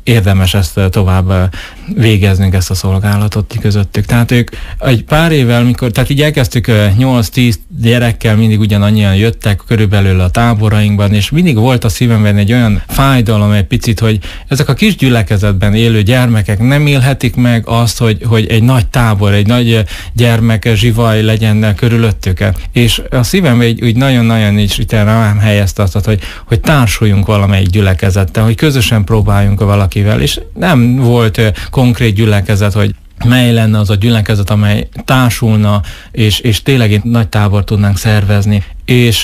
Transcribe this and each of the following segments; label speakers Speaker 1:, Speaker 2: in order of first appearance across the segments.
Speaker 1: érdemes ezt tovább végeznünk, ezt a szolgálatot közöttük. Tehát ők egy pár évvel, tehát így elkezdtük 8-10 gyerekkel, mindig ugyanannyian jöttek körülbelül a táborainkban, és mindig volt a szívemben egy olyan fájdalom egy picit, hogy ezek a kis gyülekezetben élő gyermekek nem élhetik meg azt, hogy egy nagy tábor, egy nagy gyermek zsivaj legyen körülöttük. És a szívemben úgy nagyon-nagyon is itt rám helyezte azt, hogy társuljunk valamelyik gyülekezettel, hogy közösen próbáljunk valakivel, és nem volt konkrét gyülekezet, hogy mely lenne az a gyülekezet, amely társulna, és tényleg egy nagy tábor tudnánk szervezni. És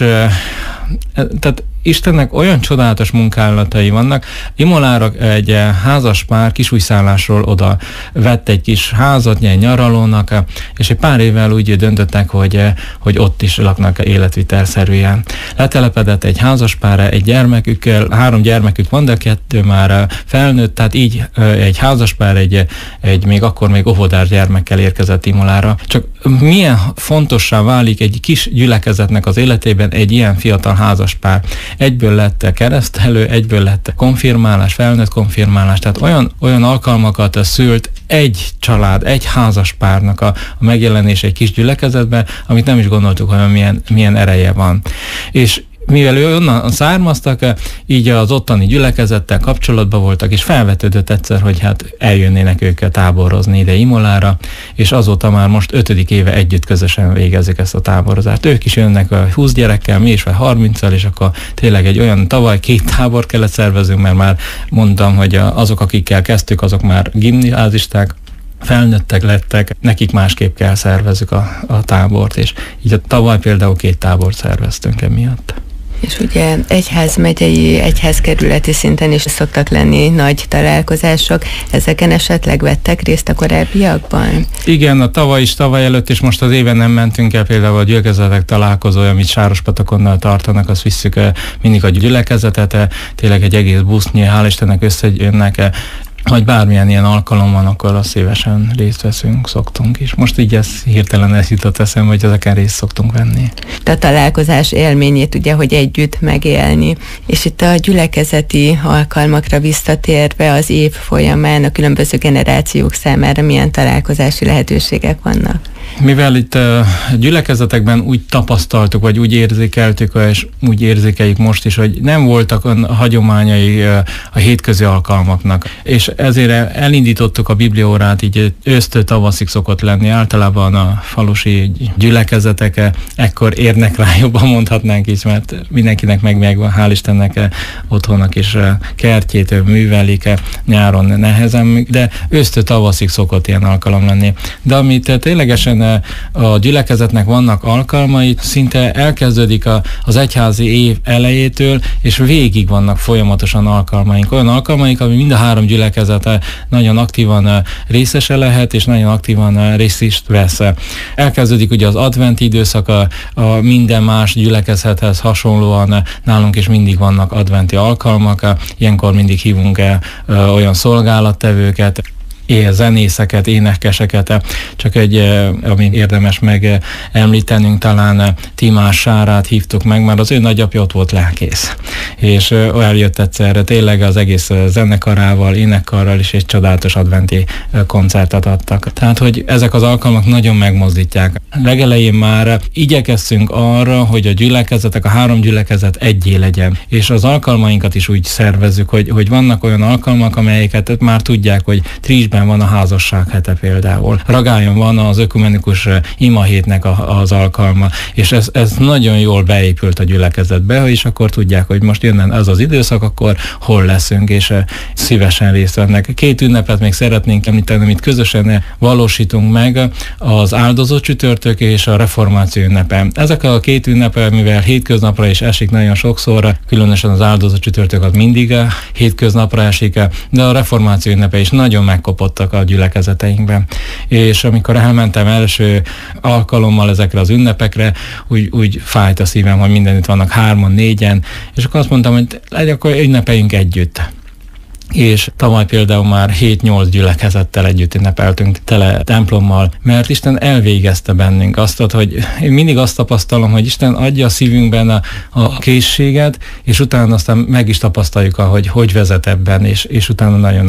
Speaker 1: tehát Istennek olyan csodálatos munkálatai vannak. Imolára egy házas pár kisújszállásról oda vett egy kis házat, nyaralónak, és egy pár évvel úgy döntöttek, hogy ott is laknak életvitelszerűen. Letelepedett egy házas pár, egy gyermekükkel, 3 gyermekük van, de 2 már felnőtt, tehát így egy házas pár, egy még óvodás gyermekkel érkezett Imolára. Csak milyen fontossá válik egy kis gyülekezetnek az életében egy ilyen fiatal házas pár. Egyből lett keresztelő, egyből lett konfirmálás, felnőtt konfirmálás, tehát olyan alkalmakat szült egy család, egy házas párnak a megjelenése egy kis gyülekezetben, amit nem is gondoltuk, hogy milyen ereje van. És mivel ő onnan származtak, így az ottani gyülekezettel kapcsolatban voltak, és felvetődött egyszer, hogy hát eljönnének ők táborozni ide Imolára, és azóta már most 5. éve együtt közösen végezik ezt a táborozást. Ők is jönnek 20 gyerekkel, mi is 30-al, és akkor tényleg egy olyan tavaly 2 tábor kellett szervezünk, mert már mondtam, hogy azok, akikkel kezdtük, azok már gimnázisták, felnőttek lettek, nekik másképp kell szervezzük a tábort, és így tavaly például 2 tábort szerveztünk emiatt.
Speaker 2: És ugye egyházmegyei, egyházkerületi szinten is szoktak lenni nagy találkozások. Ezeken esetleg vettek részt a korábbiakban?
Speaker 1: Igen, a tavaly előtt, és most az éven nem mentünk el, például a gyülekezetek találkozója, amit Sárospatokonnal tartanak, azt visszük mindig a gyülekezetet, tényleg egy egész busznyi, hál' Istennek összejönnek, vagy bármilyen ilyen alkalom van, akkor azt szívesen részt veszünk, szoktunk is. Most így ez hirtelen jutott eszembe, hogy ezeken részt szoktunk venni.
Speaker 2: A találkozás élményét ugye, hogy együtt megélni. És itt a gyülekezeti alkalmakra visszatérve az év folyamán a különböző generációk számára milyen találkozási lehetőségek vannak?
Speaker 1: Mivel itt gyülekezetekben úgy tapasztaltuk, vagy úgy érzékeltük, és úgy érzékeljük most is, hogy nem voltak hagyományai a hétközi alkalmaknak. És ezért elindítottuk a bibliaórát, így ősztől tavaszig szokott lenni. Általában a falusi gyülekezetek ekkor érnek rá, jobban mondhatnánk is, mert mindenkinek megvan, hál' Istennek otthonnak is kertjét művelik, nyáron nehezen, de ősztől tavaszig szokott ilyen alkalom lenni. De amit ténylegesen a gyülekezetnek vannak alkalmai, szinte elkezdődik az egyházi év elejétől, és végig vannak folyamatosan alkalmaink. Olyan alkalmaink, ami mind a 3 gyülekezete nagyon aktívan részese lehet, és nagyon aktívan részt vesz. Elkezdődik ugye az adventi időszak, a minden más gyülekezethez hasonlóan nálunk is mindig vannak adventi alkalmak, ilyenkor mindig hívunk olyan szolgálattevőket, zenészeket, énekeseket, csak ami érdemes megemlítenünk, talán Timás Sárát hívtuk meg, mert az ő nagyapja ott volt lelkész. És eljött egyszerre tényleg az egész zenekarával, énekkarral is egy csodálatos adventi koncertet adtak. Tehát, hogy ezek az alkalmak nagyon megmozdítják. Legelején már igyekeztünk arra, hogy a gyülekezetek, a 3 gyülekezet egyé legyen. És az alkalmainkat is úgy szervezzük, hogy vannak olyan alkalmak, amelyeket már tudják, hogy Trisben van a házasság hete például. Ragályon van az ökumenikus imahétnek az alkalma, és ez nagyon jól beépült a gyülekezetbe, és akkor tudják, hogy most jönne ez az időszak, akkor hol leszünk, és szívesen részt vennek. 2 ünnepet még szeretnénk említeni, amit közösen valósítunk meg, az áldozó csütörtök és a reformáció ünnepe. Ezek a 2 ünnepek, mivel hétköznapra is esik nagyon sokszor, különösen az áldozó csütörtök az mindig hétköznapra esik, de a reformáció ünnepe is nagyon megkopott a gyülekezeteinkben. És amikor elmentem első alkalommal ezekre az ünnepekre, úgy fájt a szívem, hogy mindenütt vannak 3-an, 4-en, és akkor azt mondtam, hogy legyen, akkor ünnepeljünk együtt. És tavaly például már 7-8 gyülekezettel együtt ünnepeltünk tele templommal, mert Isten elvégezte bennünk azt, hogy én mindig azt tapasztalom, hogy Isten adja a szívünkben a készséget, és utána aztán meg is tapasztaljuk, hogy vezet ebben, és utána nagyon